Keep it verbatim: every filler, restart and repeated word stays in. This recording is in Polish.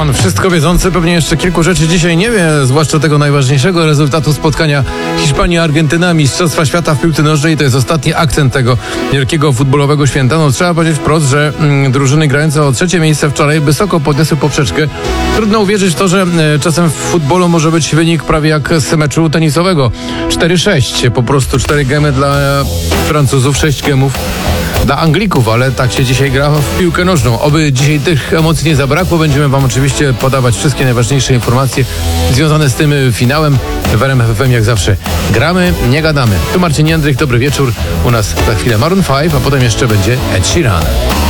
Pan wszystko wiedzący pewnie jeszcze kilku rzeczy dzisiaj nie wie, zwłaszcza tego najważniejszego rezultatu spotkania Hiszpanii-Argentyna, Mistrzostwa Świata w piłce nożnej. To jest ostatni akcent tego wielkiego futbolowego święta. No trzeba powiedzieć wprost, że mm, drużyny grające o trzecie miejsce wczoraj wysoko podniosły poprzeczkę. Trudno uwierzyć w to, że e, czasem w futbolu może być wynik prawie jak z meczu tenisowego. cztery sześć, po prostu cztery gemy dla Francuzów, sześć gemów dla Anglików, ale tak się dzisiaj gra w piłkę nożną. Oby dzisiaj tych emocji nie zabrakło. Będziemy wam oczywiście podawać wszystkie najważniejsze informacje związane z tym finałem. W R M F F M jak zawsze gramy, nie gadamy. Tu Marcin Jędryk, dobry wieczór. U nas za chwilę Maroon pięć, a potem jeszcze będzie Ed Sheeran.